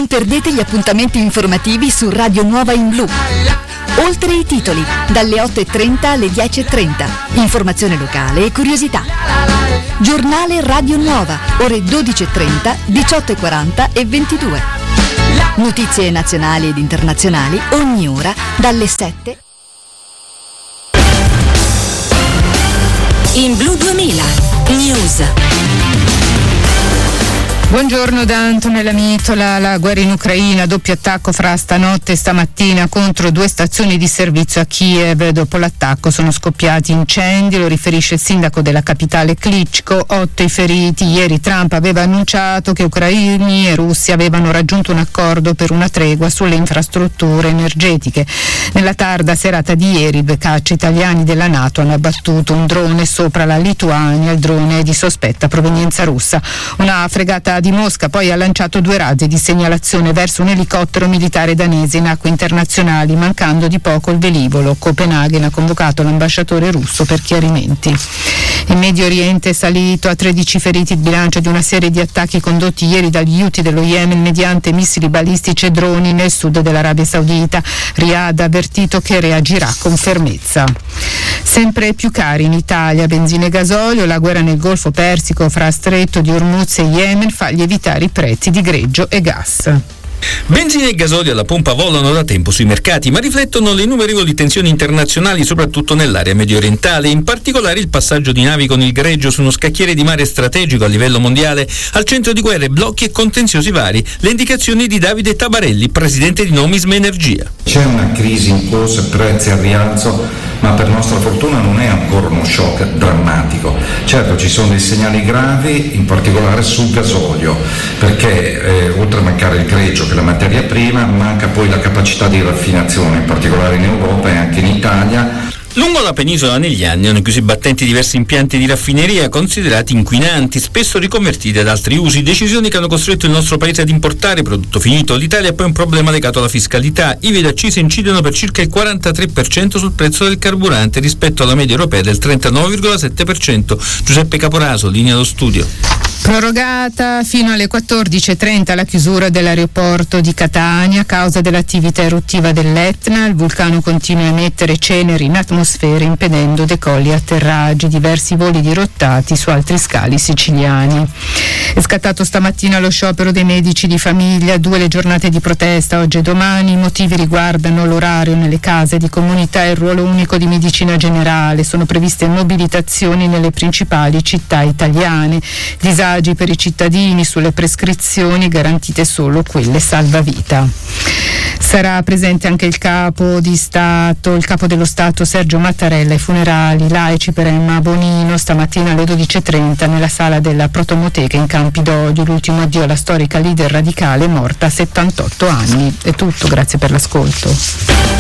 Non perdete gli appuntamenti informativi su Radio Nuova in Blu. Oltre i titoli, dalle 8:30 alle 10:30. Informazione locale e curiosità. Giornale Radio Nuova, ore 12:30, 18:40 e 22. Notizie nazionali ed internazionali ogni ora dalle 7. In Blu 2000 News. Buongiorno da Antonella Mitola. La guerra in Ucraina, doppio attacco fra stanotte e stamattina contro 2 stazioni di servizio a Kiev. Dopo l'attacco sono scoppiati incendi, lo riferisce il sindaco della capitale Klitschko. 8 i feriti. Ieri Trump aveva annunciato che ucraini e russi avevano raggiunto un accordo per una tregua sulle infrastrutture energetiche. Nella tarda serata di ieri i 2 caccia italiani della NATO hanno abbattuto un drone sopra la Lituania. Il drone è di sospetta provenienza russa. Una fregata di Mosca poi ha lanciato 2 razzi di segnalazione verso un elicottero militare danese in acque internazionali, mancando di poco il velivolo. Copenaghen ha convocato l'ambasciatore russo per chiarimenti. Il Medio Oriente è salito a 13 feriti il bilancio di una serie di attacchi condotti ieri dagli Houthi dello Yemen mediante missili balistici e droni nel sud dell'Arabia Saudita. Riyadh ha avvertito che reagirà con fermezza. Sempre più cari in Italia benzina e gasolio. La guerra nel Golfo Persico fra Stretto di Hormuz e Yemen fa lievitare i prezzi di greggio e gas. Benzina e gasolio alla pompa volano da tempo sui mercati, ma riflettono le innumerevoli tensioni internazionali, soprattutto nell'area mediorientale, in particolare il passaggio di navi con il greggio su uno scacchiere di mare strategico a livello mondiale, al centro di guerre, blocchi e contenziosi vari. Le indicazioni di Davide Tabarelli, presidente di Nomisma Energia. C'è una crisi in corso, prezzi al rialzo, ma per nostra fortuna non è ancora uno shock drammatico. Certo ci sono dei segnali gravi, in particolare sul gasolio, perché oltre a mancare il greggio, che è la materia prima, manca poi la capacità di raffinazione, in particolare in Europa e anche in Italia. Lungo la penisola negli anni hanno chiuso i battenti diversi impianti di raffineria considerati inquinanti, spesso riconvertiti ad altri usi, decisioni che hanno costretto il nostro paese ad importare prodotto finito. L'Italia ha poi un problema legato alla fiscalità. IVA ed accise incidono per circa il 43% sul prezzo del carburante rispetto alla media europea del 39,7%. Giuseppe Caporaso, linea allo studio. Prorogata fino alle 14:30 la chiusura dell'aeroporto di Catania a causa dell'attività eruttiva dell'Etna. Il vulcano continua a emettere ceneri in atmosfera impedendo decolli e atterraggi. Diversi voli dirottati su altri scali siciliani. È scattato stamattina lo sciopero dei medici di famiglia, 2 le giornate di protesta oggi e domani. I motivi riguardano l'orario nelle case di comunità e il ruolo unico di medicina generale. Sono previste mobilitazioni nelle principali città italiane. Disagi per i cittadini sulle prescrizioni, garantite solo quelle salvavita. Sarà presente anche il capo dello Stato Sergio Mattarella ai funerali laici per Emma Bonino stamattina alle 12:30 nella sala della Protomoteca in Campidoglio. L'ultimo addio alla storica leader radicale morta a 78 anni. È tutto, grazie per l'ascolto.